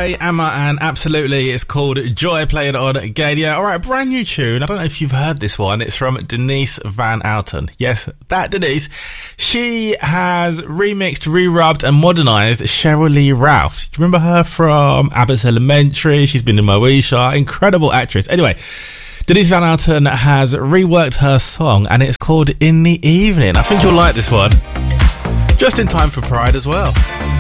Hey, Emma, and absolutely, it's called Joy, playing on Gadia. All right, brand new tune. I don't know if you've heard this one. It's from Denise Van Outen. Yes, that Denise. She has remixed, re-rubbed, and modernised Cheryl Lee Ralph. Do you remember her from Abbott's Elementary? She's been in Moesha. Incredible actress. Anyway, Denise Van Outen has reworked her song, and it's called In the Evening. I think you'll like this one. Just in time for Pride as well.